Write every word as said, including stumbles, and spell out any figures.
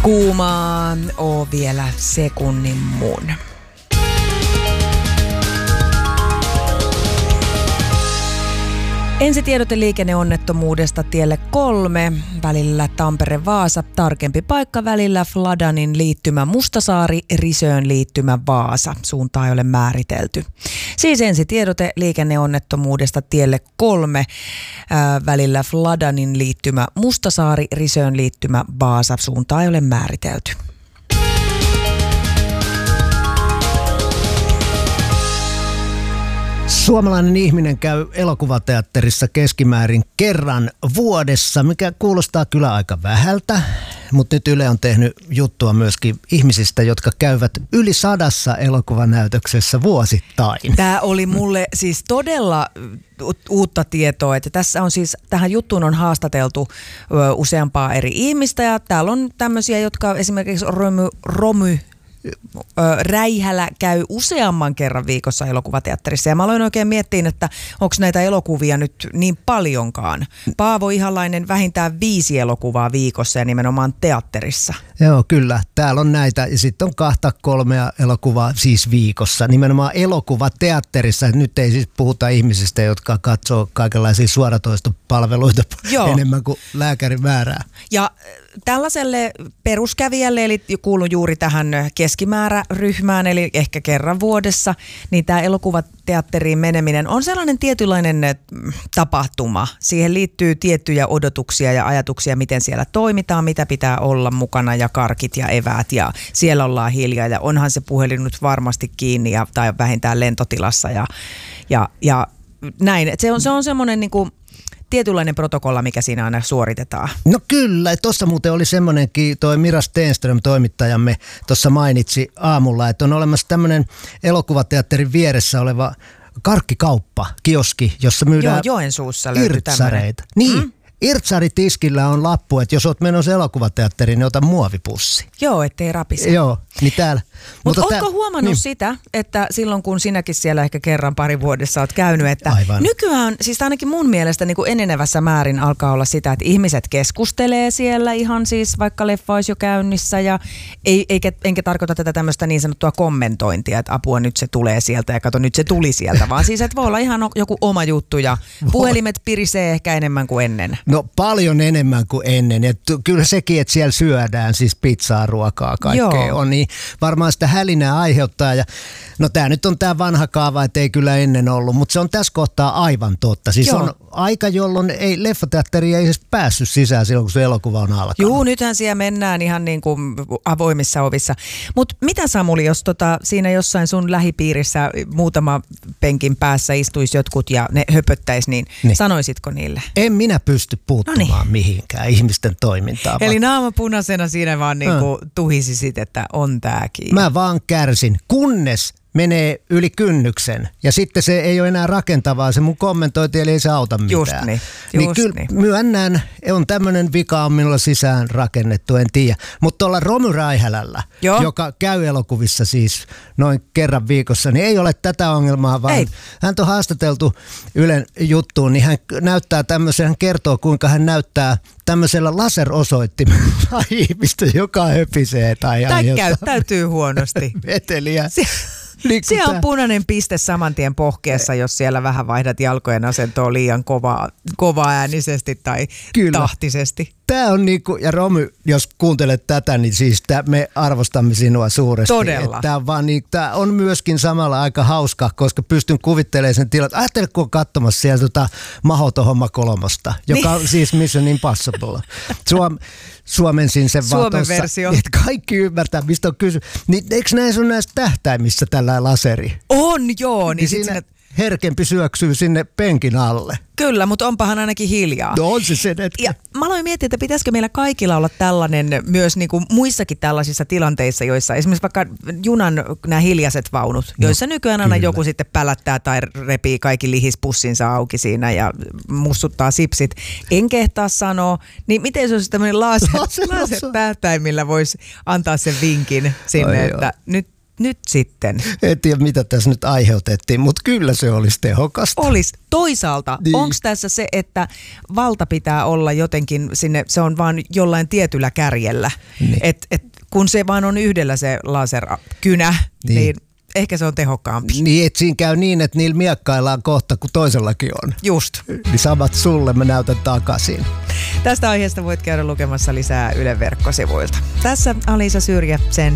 Kuumaa oo vielä sekunnin mun. Ensitiedote liikenneonnettomuudesta tielle kolme välillä Tampere-Vaasa. Tarkempi paikka välillä Fladanin liittymä Mustasaari, Risöön liittymä Vaasa. Suuntaa ei ole määritelty. Siis ensitiedote liikenneonnettomuudesta tielle kolme ää, välillä Fladanin liittymä Mustasaari, Risöön liittymä Vaasa. Suuntaa ei ole määritelty. Suomalainen ihminen käy elokuvateatterissa keskimäärin kerran vuodessa, mikä kuulostaa kyllä aika vähältä, mutta nyt Yle on tehnyt juttua myöskin ihmisistä, jotka käyvät yli sadassa elokuvanäytöksessä vuosittain. Tämä oli mulle siis todella uutta tietoa, että tässä on siis, tähän juttuun on haastateltu ö, useampaa eri ihmistä ja täällä on tämmöisiä, jotka esimerkiksi Romy, Romy Räihälä käy useamman kerran viikossa elokuvateatterissa ja mä aloin oikein miettiä, että onko näitä elokuvia nyt niin paljonkaan. Paavo Ihalainen vähintään viisi elokuvaa viikossa ja nimenomaan teatterissa. Joo, kyllä. Täällä on näitä ja sitten on kahta kolmea elokuvaa siis viikossa. Nimenomaan elokuvateatterissa. Nyt ei siis puhuta ihmisistä, jotka katsoo kaikenlaisia suoratoistopalveluita enemmän kuin lääkärin määrää. Ja tällaiselle peruskävijälle, eli kuulun juuri tähän keskimääräryhmään, eli ehkä kerran vuodessa, niin tämä elokuvateatteriin meneminen on sellainen tietynlainen tapahtuma. Siihen liittyy tiettyjä odotuksia ja ajatuksia, miten siellä toimitaan, mitä pitää olla mukana ja karkit ja eväät ja siellä ollaan hiljaa ja onhan se puhelin nyt varmasti kiinni ja, tai vähintään lentotilassa ja, ja, ja näin. Et se on, se on semmoinen niin kuin tietynlainen protokolla, mikä siinä aina suoritetaan. No kyllä, tuossa muuten oli semmoinenkin, toi Mira Stenström, toimittajamme, tuossa mainitsi aamulla, että on olemassa tämmöinen elokuvateatterin vieressä oleva karkkikauppa, kioski, jossa myydään Joo, Joensuussa löytyy irtsareita. Niin, mm? Irtsaritiskillä on lappu, että jos oot menossa elokuvateatteriin, niin ota muovipussi. Joo, ettei rapise. Joo, niin täällä. Mut mutta ootko tää, huomannut niin. sitä, että silloin kun sinäkin siellä ehkä kerran pari vuodessa oot käynyt, että Aivan. nykyään, siis ainakin mun mielestä niin kuin enenevässä määrin alkaa olla sitä, että ihmiset keskustelee siellä ihan siis vaikka leffa olisi jo käynnissä ja ei, eikä, enkä tarkoita tätä tämmöistä niin sanottua kommentointia, että apua nyt se tulee sieltä ja kato nyt se tuli sieltä, vaan siis että voi olla ihan joku oma juttu ja puhelimet pirisee ehkä enemmän kuin ennen. No paljon enemmän kuin ennen. Et kyllä sekin, että siellä syödään siis pizzaa, ruokaa, kaikkea Joo. on, niin varmaan sitä hälinää aiheuttaa. Ja, no tämä nyt on tämä vanha kaava, että ei kyllä ennen ollut, mutta se on tässä kohtaa aivan totta. Siis Joo. on aika, jolloin ei leffateatteri ei edes päässyt sisään silloin, kun se elokuva on alkanut. Juu, nythän siellä mennään ihan niin kuin avoimissa ovissa. Mutta mitä Samuli, jos tota, siinä jossain sun lähipiirissä muutama penkin päässä istuisi jotkut ja ne höpöttäisi, niin, niin sanoisitko niille? En minä pysty puuttumaan no niin. mihinkään ihmisten toimintaan. Eli naama punaisena siinä vaan niinku hmm. tuhisisit, että on tääkin. Mä vaan kärsin, kunnes menee yli kynnyksen ja sitten se ei ole enää rakentavaa, se mun kommentointi, eli ei se auta mitään. Just niin. Just niin kyllä niin. myönnän, on tämmöinen vika on minulla sisään rakennettu, en tiedä. Mutta tuolla Romy Räisälällä, joka käy elokuvissa siis noin kerran viikossa, niin ei ole tätä ongelmaa, vaan ei. Hän on haastateltu Ylen juttuun, niin hän näyttää tämmöisen, hän kertoo kuinka hän näyttää tämmöisellä laserosoittimella ihmistä, joka höpisee tai Tai käyttäytyy huonosti. Veteliä. Siellä on punainen piste saman tien pohkeessa, jos siellä vähän vaihdat jalkojen asentoa liian kova, kova äänisesti tai Kyllä. tahtisesti. Tämä on niinku, ja Romy, jos kuuntelet tätä, niin siis tää, me arvostamme sinua suuresti. Todella. Tämä on, vaan niin, tää on myöskin samalla aika hauska, koska pystyn kuvittelemaan sen tilan. Ajattele, kun on katsomassa siellä tota Mahoton homma kolmosta, joka on siis Mission Impossible. Suom, suomensin sen vaan tossa, versio. Että kaikki ymmärtää, mistä on kysymys. Niin eikö näin sun näissä tähtäimissä tällä laseri? On joo. Niin, niin siinä sinne herkempi syöksyy sinne penkin alle. Kyllä, mutta onpahan ainakin hiljaa. No on se sen, että... Ja mä aloin miettiä, että pitäisikö meillä kaikilla olla tällainen myös niin kuin muissakin tällaisissa tilanteissa, joissa esimerkiksi vaikka junan nämä hiljaiset vaunut, joissa no, nykyään aina kyllä. joku sitten pälättää tai repii kaikki lihispussinsa auki siinä ja mussuttaa sipsit. En kehtaa sanoa, niin miten se olisi tämmöinen laser, laser päättäimillä voisi antaa sen vinkin sinne, Oi, että joo. nyt nyt sitten. En tiedä, mitä tässä nyt aiheutettiin, mutta kyllä se olisi tehokasta. Olisi. Toisaalta, niin. Onko tässä se, että valta pitää olla jotenkin sinne, se on vaan jollain tietyllä kärjellä. Niin. Et, et, kun se vaan on yhdellä se laserkynä, niin, niin ehkä se on tehokkaampi. Niin, että siinä käy niin, että niillä miekkaillaan kohta, kun toisellakin on. Just. Niin samat sulle, mä näytän takaisin. Tästä aiheesta voit käydä lukemassa lisää Ylen verkkosivuilta. Tässä Alisa Syrjä, sen